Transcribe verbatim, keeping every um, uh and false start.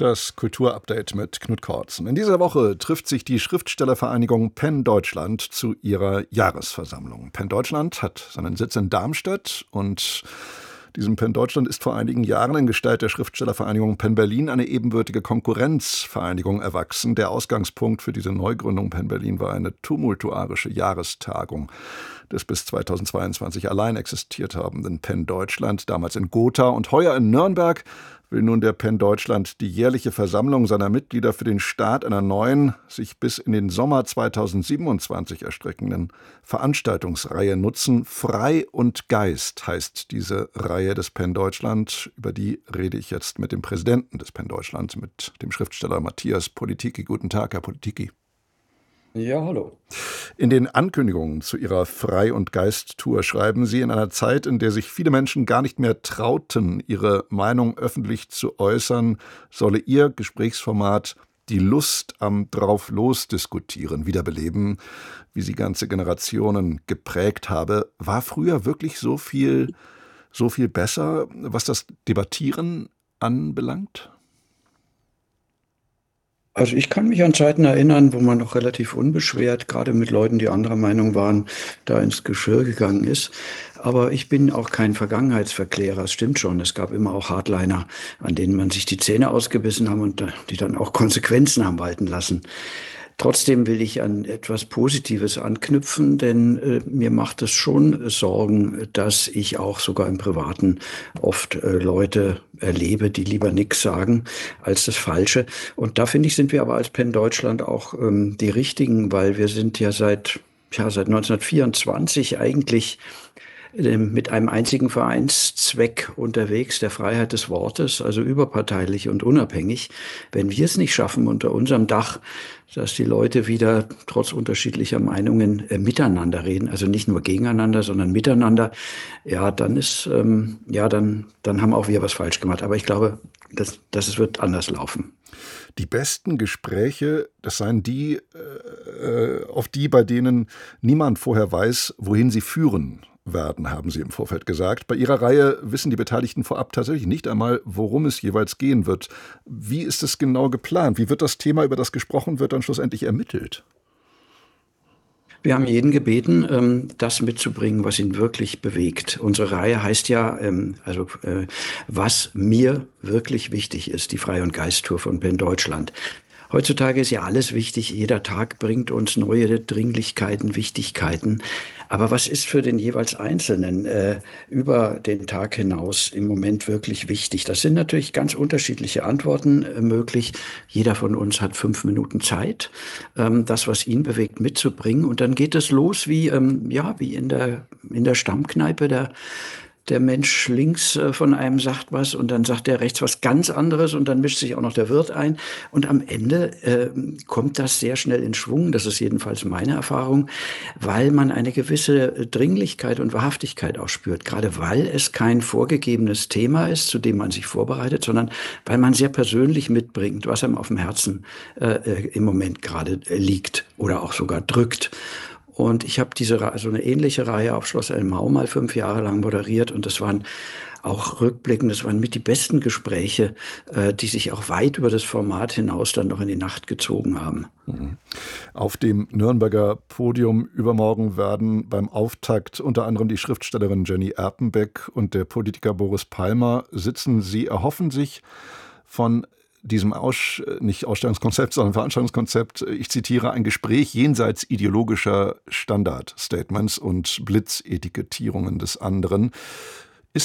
Das Kulturupdate mit Knut Kortzen. In dieser Woche trifft sich die Schriftstellervereinigung PEN Deutschland zu ihrer Jahresversammlung. PEN Deutschland hat seinen Sitz in Darmstadt und diesem PEN Deutschland ist vor einigen Jahren in Gestalt der Schriftstellervereinigung PEN Berlin eine ebenbürtige Konkurrenzvereinigung erwachsen. Der Ausgangspunkt für diese Neugründung PEN Berlin war eine tumultuarische Jahrestagung des bis zweitausendzweiundzwanzig allein existiert habenden PEN Deutschland, damals in Gotha und heuer in Nürnberg, will nun der PEN Deutschland die jährliche Versammlung seiner Mitglieder für den Start einer neuen, sich bis in den Sommer zweitausendsiebenundzwanzig erstreckenden Veranstaltungsreihe nutzen. Frei und Geist heißt diese Reihe des PEN Deutschland. Über die rede ich jetzt mit dem Präsidenten des PEN Deutschland, mit dem Schriftsteller Matthias Politiki. Guten Tag, Herr Politiki. Ja, hallo. In den Ankündigungen zu Ihrer Frei- und Geist-Tour schreiben Sie, in einer Zeit, in der sich viele Menschen gar nicht mehr trauten, ihre Meinung öffentlich zu äußern, solle Ihr Gesprächsformat die Lust am Drauf-los-Diskutieren wiederbeleben, wie sie ganze Generationen geprägt habe. War früher wirklich so viel, so viel besser, was das Debattieren anbelangt? Also ich kann mich an Zeiten erinnern, wo man noch relativ unbeschwert, gerade mit Leuten, die anderer Meinung waren, da ins Geschirr gegangen ist. Aber ich bin auch kein Vergangenheitsverklärer, es stimmt schon. Es gab immer auch Hardliner, an denen man sich die Zähne ausgebissen haben und die dann auch Konsequenzen haben walten lassen. Trotzdem will ich an etwas Positives anknüpfen, denn äh, mir macht es schon Sorgen, dass ich auch sogar im Privaten oft äh, Leute erlebe, die lieber nichts sagen als das Falsche. Und da finde ich, sind wir aber als PEN Deutschland auch ähm, die Richtigen, weil wir sind ja seit, ja, seit neunzehnhundertvierundzwanzig eigentlich mit einem einzigen Vereinszweck unterwegs, der Freiheit des Wortes, also überparteilich und unabhängig. Wenn wir es nicht schaffen, unter unserem Dach, dass die Leute wieder trotz unterschiedlicher Meinungen äh, miteinander reden, also nicht nur gegeneinander, sondern miteinander, ja, dann ist, ähm, ja, dann, dann haben auch wir was falsch gemacht. Aber ich glaube, dass, dass es wird anders laufen. Die besten Gespräche, das seien die, äh, auf die, bei denen niemand vorher weiß, wohin sie führen werden, haben Sie im Vorfeld gesagt. Bei Ihrer Reihe wissen die Beteiligten vorab tatsächlich nicht einmal, worum es jeweils gehen wird. Wie ist es genau geplant? Wie wird das Thema, über das gesprochen wird, dann schlussendlich ermittelt? Wir haben jeden gebeten, ähm, das mitzubringen, was ihn wirklich bewegt. Unsere Reihe heißt ja, ähm, also äh, was mir wirklich wichtig ist, die Frei- und Geist-Tour von PEN Deutschland. Heutzutage ist ja alles wichtig. Jeder Tag bringt uns neue Dringlichkeiten, Wichtigkeiten. Aber was ist für den jeweils Einzelnen äh, über den Tag hinaus im Moment wirklich wichtig? Das sind natürlich ganz unterschiedliche Antworten äh, möglich. Jeder von uns hat fünf Minuten Zeit, ähm, das, was ihn bewegt, mitzubringen. Und dann geht es los wie, ähm, ja, wie in der, in der Stammkneipe der Der Mensch links äh, von einem sagt was und dann sagt der rechts was ganz anderes und dann mischt sich auch noch der Wirt ein. Und am Ende äh, kommt das sehr schnell in Schwung, das ist jedenfalls meine Erfahrung, weil man eine gewisse Dringlichkeit und Wahrhaftigkeit auch spürt. Gerade weil es kein vorgegebenes Thema ist, zu dem man sich vorbereitet, sondern weil man sehr persönlich mitbringt, was einem auf dem Herzen äh, äh, im Moment gerade äh, liegt oder auch sogar drückt. Und ich habe diese also eine ähnliche Reihe auf Schloss Elmau mal fünf Jahre lang moderiert und das waren auch rückblickend, das waren mit die besten Gespräche, äh, die sich auch weit über das Format hinaus dann noch in die Nacht gezogen haben. Auf dem Nürnberger Podium übermorgen werden beim Auftakt unter anderem die Schriftstellerin Jenny Erpenbeck und der Politiker Boris Palmer sitzen. Sie erhoffen sich von diesem Aus, nicht Ausstellungskonzept, sondern Veranstaltungskonzept, ich zitiere, ein Gespräch jenseits ideologischer Standardstatements und Blitzetikettierungen des anderen.